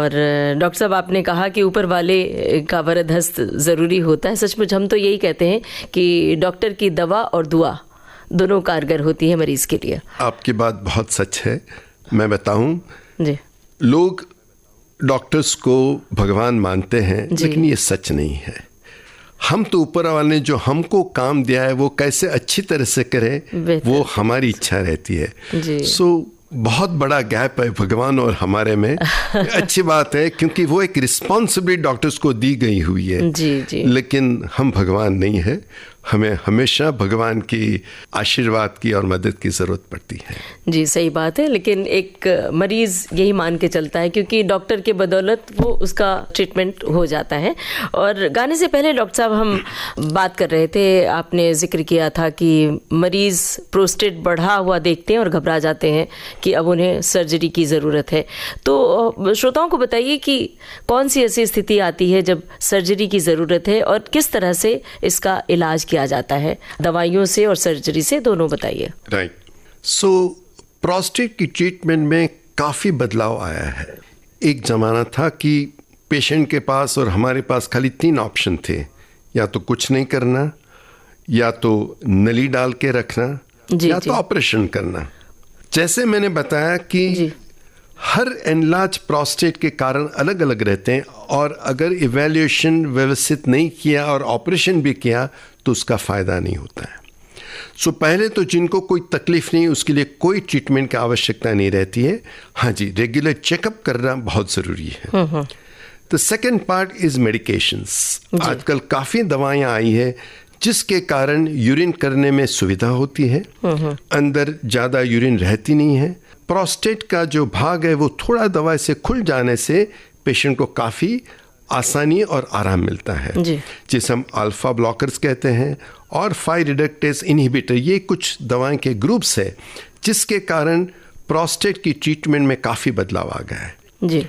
और डॉक्टर साहब, आपने कहा कि ऊपर वाले का वरद हस्त ज़रूरी होता है। सचमुच हम तो यही कहते हैं कि डॉक्टर की दवा और दुआ दोनों कारगर होती है मरीज़ के लिए। आपकी बात बहुत सच है। मैं बताऊं जी, लोग डॉक्टर्स को भगवान मानते हैं, लेकिन ये सच नहीं है। हम तो ऊपर वाले ने जो हमको काम दिया है वो कैसे अच्छी तरह से करें वो हमारी इच्छा रहती है। सो बहुत बड़ा गैप है भगवान और हमारे में। अच्छी बात है, क्योंकि वो एक रिस्पॉन्सिबिलिटी डॉक्टर्स को दी गई हुई है। जी। लेकिन हम भगवान नहीं है, हमें हमेशा भगवान की आशीर्वाद की और मदद की ज़रूरत पड़ती है। जी, सही बात है। लेकिन एक मरीज़ यही मान के चलता है, क्योंकि डॉक्टर के बदौलत वो उसका ट्रीटमेंट हो जाता है। और गाने से पहले डॉक्टर साहब हम बात कर रहे थे, आपने जिक्र किया था कि मरीज़ प्रोस्टेट बढ़ा हुआ देखते हैं और घबरा जाते हैं कि अब उन्हें सर्जरी की ज़रूरत है। तो श्रोताओं को बताइए कि कौन सी ऐसी स्थिति आती है जब सर्जरी की ज़रूरत है और किस तरह से इसका इलाज किया जाता है, दवाइयों से और सर्जरी से, दोनों बताइए। राइट। सो प्रोस्टेट की ट्रीटमेंट में काफ़ी बदलाव आया है। एक ज़माना था कि पेशेंट के पास और हमारे पास खाली 3 ऑप्शन थे, या तो कुछ नहीं करना, या तो नली डाल के रखना, या तो ऑपरेशन करना। जैसे मैंने बताया कि हर एनलार्ज प्रोस्टेट के कारण अलग अलग रहते हैं, और अगर इवैल्यूएशन व्यवस्थित नहीं किया और ऑपरेशन भी किया तो उसका फ़ायदा नहीं होता है। सो पहले तो जिनको कोई तकलीफ नहीं, उसके लिए कोई ट्रीटमेंट की आवश्यकता नहीं रहती है। हाँ जी, रेगुलर चेकअप करना बहुत ज़रूरी है। The second part is medications. आजकल काफ़ी दवाइयाँ आई है जिसके कारण यूरिन करने में सुविधा होती है, अंदर ज़्यादा यूरिन रहती नहीं है। प्रोस्टेट का जो भाग है वो थोड़ा दवाई से खुल जाने से पेशेंट को काफ़ी आसानी और आराम मिलता है, जिसे हम अल्फा ब्लॉकर्स कहते हैं, और 5 रिडक्टेज इनहिबिटर। ये कुछ दवाएं के ग्रुप्स है जिसके कारण प्रोस्टेट की ट्रीटमेंट में काफ़ी बदलाव आ गया है। जी।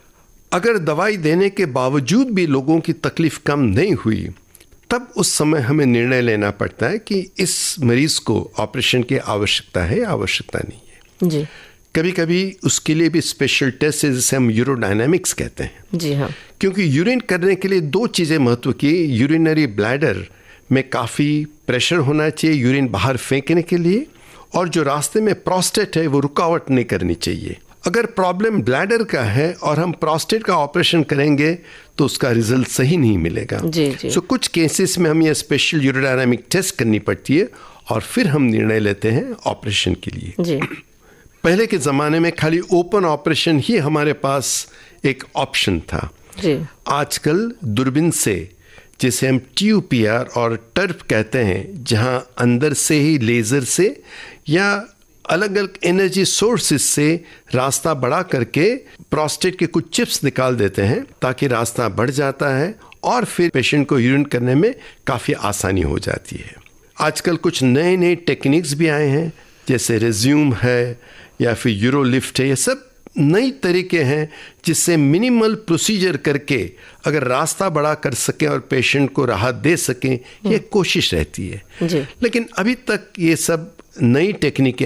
अगर दवाई देने के बावजूद भी लोगों की तकलीफ कम नहीं हुई, तब उस समय हमें निर्णय लेना पड़ता है कि इस मरीज़ को ऑपरेशन की आवश्यकता है या आवश्यकता नहीं है। जी। कभी कभी उसके लिए भी स्पेशल टेस्ट है, जिसे हम यूरोडायनामिक्स कहते हैं। जी हाँ। क्योंकि यूरिन करने के लिए 2 चीज़ें महत्व की। यूरिनरी ब्लैडर में काफ़ी प्रेशर होना चाहिए यूरिन बाहर फेंकने के लिए, और जो रास्ते में प्रोस्टेट है वो रुकावट नहीं करनी चाहिए। अगर प्रॉब्लम ब्लैडर का है और हम प्रोस्टेट का ऑपरेशन करेंगे तो उसका रिजल्ट सही नहीं मिलेगा। सो कुछ केसेस में हमें स्पेशल यूरोडायनामिक टेस्ट करनी पड़ती है और फिर हम निर्णय लेते हैं ऑपरेशन के लिए। जी। पहले के ज़माने में खाली ओपन ऑपरेशन ही हमारे पास एक ऑप्शन था। जी। आजकल दूरबीन से, जिसे हम TUPR और टर्प कहते हैं, जहां अंदर से ही लेज़र से या अलग अलग एनर्जी सोर्सेज से रास्ता बढ़ा करके प्रोस्टेट के कुछ चिप्स निकाल देते हैं, ताकि रास्ता बढ़ जाता है और फिर पेशेंट को यूरिन करने में काफ़ी आसानी हो जाती है। आजकल कुछ नए नए टेक्निक्स भी आए हैं, जैसे रेज्यूम है या फिर यूरोलिफ्ट है। ये सब नई तरीके हैं जिससे मिनिमल प्रोसीजर करके अगर रास्ता बड़ा कर सकें और पेशेंट को राहत दे सकें, ये कोशिश रहती है। लेकिन अभी तक ये सब नई टेक्निकें